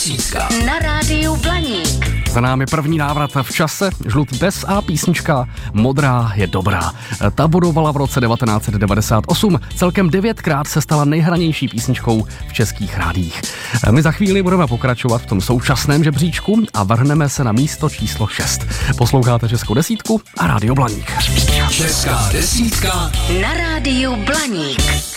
desítka na rádiu Blaník. Za námi první návrat v čase, Žlutý pes a písnička Modrá je dobrá. Ta budovala v roce 1998. Celkem 9krát se stala nejhranější písničkou v českých rádiích. My za chvíli budeme pokračovat v tom současném žebříčku a vrhneme se na místo číslo 6. Posloucháte Českou desítku a rádio Blaník. Česká desítka Na rádiu Blaník.